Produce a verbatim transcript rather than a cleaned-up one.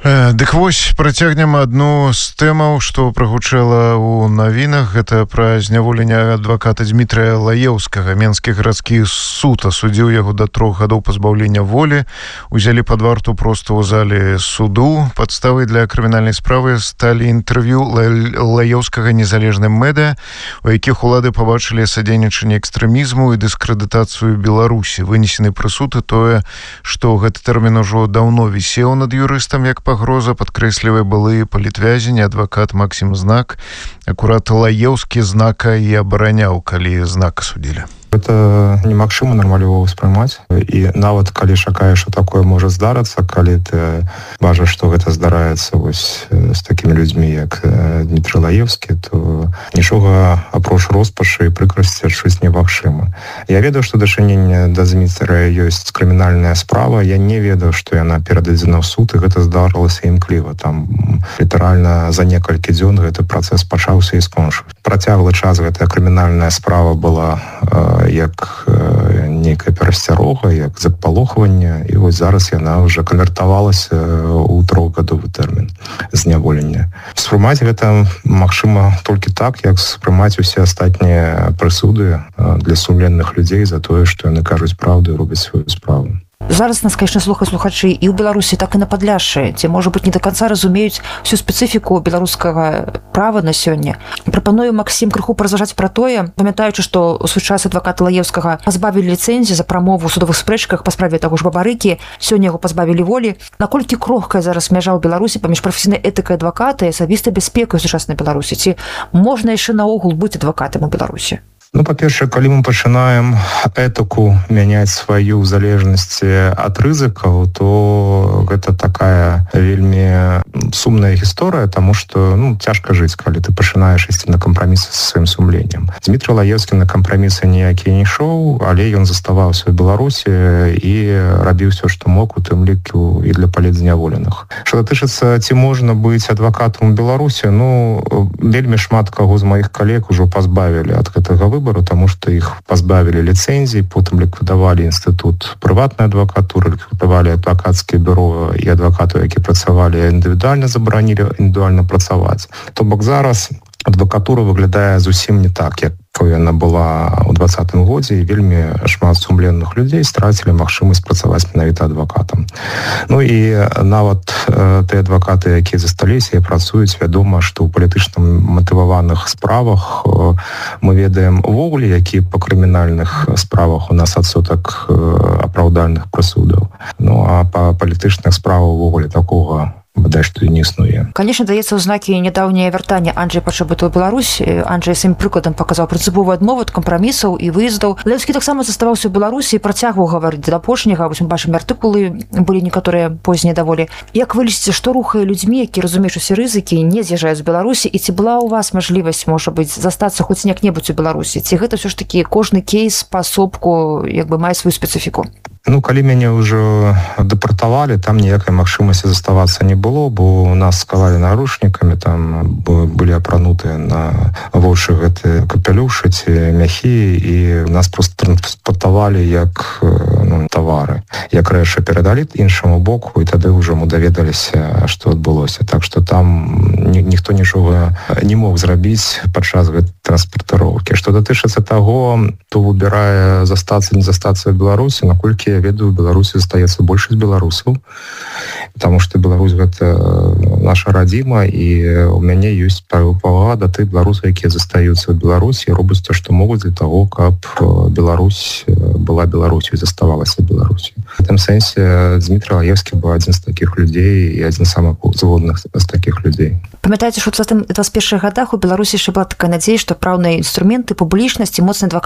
Дык вось працягнем адну з тэмаў, што прагучала ў навінах. Гэта пра зняволенне адваката Дмітрыя Лаеўскага. Менскі гарадскі суд асудзіў яго да трох гадоў пазбаўлення волі. Узялі пад варту проста ў зале суду. Падставай для крымінальнай справы сталі інтэрв'ю Лаеўскага незалежным медыа, у якіх улады пабачылі садзейнічанне экстрэмізму і дыскрэдытацыю Беларусі. Вынесены прысуд і тое, што гэты тэрмін ужо даўно вісеў над юрыстам як пагроза, падкрэслівае былы палітвязень, адвакат Максім Знак. Акурат Лаеўскі Знака і абараняў, калі Знака судзілі. Это немагчыма нармалёва ўспрымаць. І нават калі чакаеш, што такое можа здарыцца, калі ты бачыш, што гэта здараецца вось з такімі людзьмі, як Дмітрый Лаеўскі, то нічога апроч роспачы і прыкрасці адчуць немагчыма. Я ведаю, што дачыненне да Дмітрыя ёсць крымінальная справа. Я не ведаю, што яна перададзена ў суд, і гэта здарылася імкліва. Там літаральна за некалькі дзён гэты працэс пачаўся і скончыўся. Працяглы час гэтая крымінальная справа была як нейкая перасцярога, як запалохванне, і вось зараз яна ўжо канвертавалася ў трохгадовы тэрмін зняволення. Спрымаць гэта магчыма толькі так, як спрымаць усе астатнія прысуды для сумленных людзей за тое, што яны кажуць праўду і робяць сваю справу. Зараз нас, конечно, слухаюць слухачы і ў Беларусі, так і на Падляшшы, дзе, можа быць, не да канца разумеюць всю спецыфіку беларускага права на сёння. Прапаную, Максім, крыху паразважаць пра тое, памятаючы, што ў свой час адваката Лаеўскага пазбавілі ліцэнзіі за прамову ў судовых спрэчках па справе таго ж Бабарыкі, сёння яго пазбавілі волі. Наколькі крохкая зараз мяжа ў Беларусі паміж прафесійнай этыкай адваката і асабістай бяспекай у сучаснай Беларусі? Ці можна яшчэ наогул быць адвакатам у Беларусі? Ну, па-першае, калі мы пачынаем этыку мяняць сваю ў залежнасці ад рызыкаў, то гэта такая вельмі сумная гісторыя, таму што ну, цяжка жыць, калі ты пачынаеш ісці на кампрамісы са сваім сумленнем. Дмітрый Лаеўскі на кампрамісы ніякія не ішоў, але ён заставаўся ў Беларусі і рабіў ўсё, што мог, у тым ліку і для палітзняволеных. Што датычыцца, ці можна быць адвакатам у Беларусі, ну, вельмі шмат каго з маіх калег ужо пазбавілі ад гэтага выбару, тому што іх пазбавілі ліцэнзій, потым ліквідавалі інстытут прыватнай адвакатуры, ліквідавалі адвакацкія бюро і адвакатаў, які працавалі індывідуальна, забаранілі індывідуальна працаваць. То бок зараз адвакатура выглядае зусім не так, як яна была ў двадцатым годзе, і вельмі шмат сумленных людзей страцілі магчымасць працаваць менавіта адвакатам. Ну і нават э, тыя адвакаты, якія засталіся і працуюць, вядома, што ў палітычна матываваных справах э, мы ведаем увогуле, які па крымінальных справах у нас адсотак э, апраўдальных прысудаў. Ну а па палітычных справах увогуле такога бадай што і не існуе. Конечно, даецца ў знакі нядаўняе вяртанне Анджэя Пачабыту ў Беларусь. Анджэй сваім прыкладам паказаў прынцыповую адмову ад кампрамісаў і выездаў. Лаеўскі таксама заставаўся ў Беларусі і працягваў гаварыць да апошняга. Вось мы бачым, артыкулы былі некаторыя познія даволі. Як вы лічыце, што рухае людзьмі, якія разумеюць усе рызыкі, не з'язджаюць з Беларусі, і ці была ў вас мажлівасць, можа быць, застацца хоць як-небудзь у Беларусі? Ці гэта ўсё ж такі кожны кейс паасобку як бы мае сваю спецыфіку? Ну, калі мяне ўжо дэпартавалі, там ніякай магчымасці заставацца не было, бо нас скавалі наручнікамі, там былі апранутыя на вочы гэты капелюшы ці мяхі, і нас просто транспартавалі як ну, тавары. Як рэчы перадалі іншаму боку, і тады ўжо мы даведаліся, што адбылося. Так што там ні, ніхто нічога не мог зрабіць падчас гэтай транспартыроўкі. Што датычыцца таго, хто выбірае застацца, не застацца ў Беларусі, наколькі я ведаю, у Беларусі застаецца большасць беларусаў, потому што Беларусь гэта наша радзіма, і у мяне ёсць павага да тых беларусаў, якія застаюцца ў Беларусі, і робяць то, што могуць для таго, каб Беларусь была Беларусью і заставалася Беларусью. В гэтым сэнсе Дмітрый Лаеўскі быў адзін з такіх людзей і адзін з самых згодных з такіх людзей. Памятаеце, што ў двадцатых першых гадах у Беларусі яшчэ была такая надзея, што праўныя інструменты, публічнасць і моцны адвакат